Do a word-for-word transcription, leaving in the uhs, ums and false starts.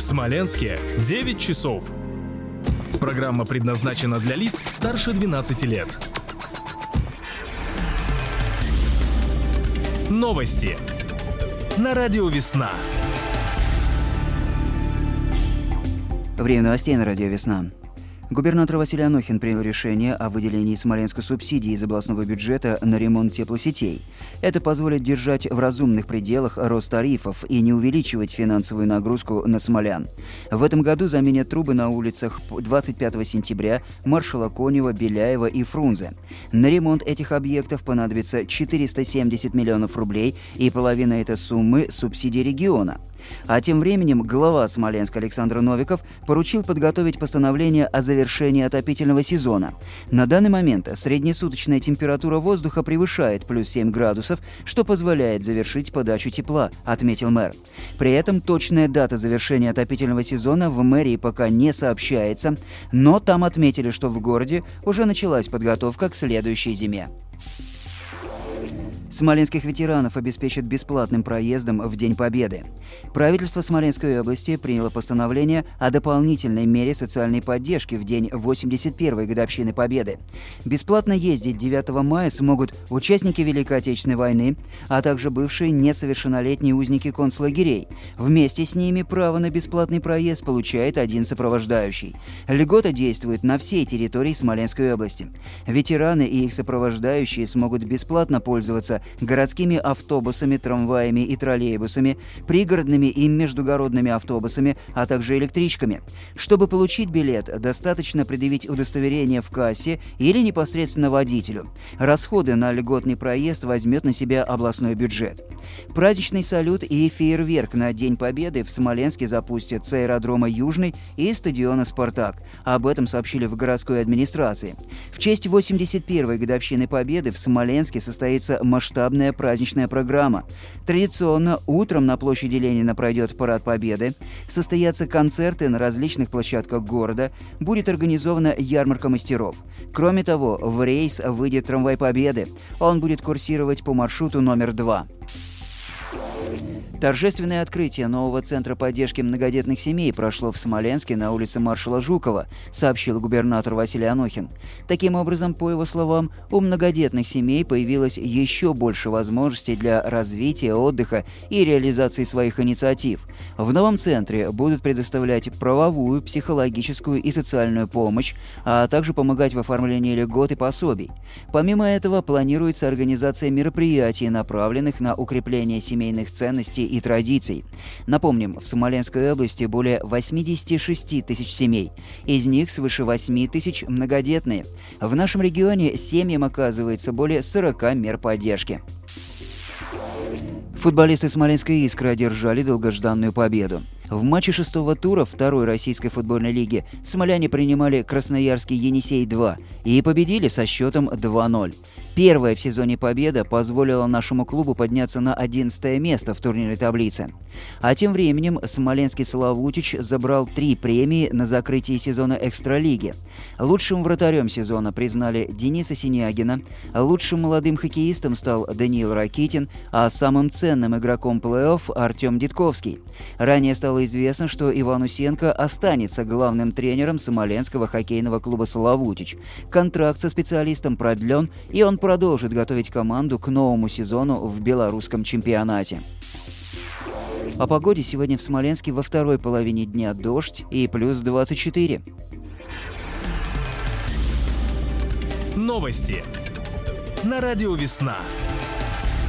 Смоленске девять часов. Программа предназначена для лиц старше двенадцати лет. Новости на радио «Весна». Время новостей на радио «Весна». Губернатор Василий Анохин принял решение о выделении Смоленску субсидий из областного бюджета на ремонт теплосетей. Это позволит держать в разумных пределах рост тарифов и не увеличивать финансовую нагрузку на смолян. В этом году заменят трубы на улицах двадцать пятого сентября, Маршала Конева, Беляева и Фрунзе. На ремонт этих объектов понадобится четыреста семьдесят миллионов рублей, и половина этой суммы – субсидии региона. А тем временем глава Смоленска Александр Новиков поручил подготовить постановление о завершении отопительного сезона. На данный момент среднесуточная температура воздуха превышает плюс семь градусов, что позволяет завершить подачу тепла, отметил мэр. При этом точная дата завершения отопительного сезона в мэрии пока не сообщается, но там отметили, что в городе уже началась подготовка к следующей зиме. Смоленских ветеранов обеспечат бесплатным проездом в День Победы. Правительство Смоленской области приняло постановление о дополнительной мере социальной поддержки в день восемьдесят первой годовщины Победы. Бесплатно ездить девятого мая смогут участники Великой Отечественной войны, а также бывшие несовершеннолетние узники концлагерей. Вместе с ними право на бесплатный проезд получает один сопровождающий. Льгота действует на всей территории Смоленской области. Ветераны и их сопровождающие смогут бесплатно пользоваться городскими автобусами, трамваями и троллейбусами, пригородными и междугородными автобусами, а также электричками. Чтобы получить билет, достаточно предъявить удостоверение в кассе или непосредственно водителю. Расходы на льготный проезд возьмет на себя областной бюджет. Праздничный салют и фейерверк на День Победы в Смоленске запустят с аэродрома Южный и стадиона «Спартак». Об этом сообщили в городской администрации. В честь восемьдесят первой годовщины Победы в Смоленске состоится масштабная праздничная программа. Традиционно утром на площади Ленина пройдет парад Победы, состоятся концерты на различных площадках города, будет организована ярмарка мастеров. Кроме того, в рейс выйдет трамвай Победы. Он будет курсировать по маршруту номер два. Торжественное открытие нового центра поддержки многодетных семей прошло в Смоленске на улице Маршала Жукова, сообщил губернатор Василий Анохин. Таким образом, по его словам, у многодетных семей появилось еще больше возможностей для развития, отдыха и реализации своих инициатив. В новом центре будут предоставлять правовую, психологическую и социальную помощь, а также помогать в оформлении льгот и пособий. Помимо этого, планируется организация мероприятий, направленных на укрепление семейных ценностей и традиций. Напомним, в Смоленской области более восемьдесят шесть тысяч семей. Из них свыше восемь тысяч многодетные. В нашем регионе семьям оказывается более сорок мер поддержки. Футболисты Смоленской «Искры» одержали долгожданную победу. В матче шестого тура второй российской футбольной лиги смоляне принимали красноярский «Енисей-два» и победили со счетом два ноль. Первая в сезоне победа позволила нашему клубу подняться на одиннадцатое место в турнирной таблице. А тем временем смоленский «Славутич» забрал три премии на закрытии сезона экстралиги. Лучшим вратарем сезона признали Дениса Синягина, лучшим молодым хоккеистом стал Даниил Ракитин, а самым ценным игроком плей-офф Артем Дедковский. Ранее стало известно, что Иван Усенко останется главным тренером смоленского хоккейного клуба «Славутич». Контракт со специалистом продлен, и он продолжит готовить команду к новому сезону в белорусском чемпионате. О погоде сегодня в Смоленске во второй половине дня дождь и плюс двадцать четыре. Новости на радио «Весна».